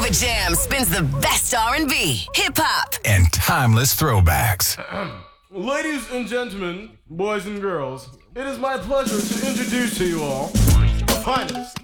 Nova Jam spins the best R&B, hip-hop, and timeless throwbacks. Ladies and gentlemen, boys and girls, it is my pleasure to introduce to you all the finest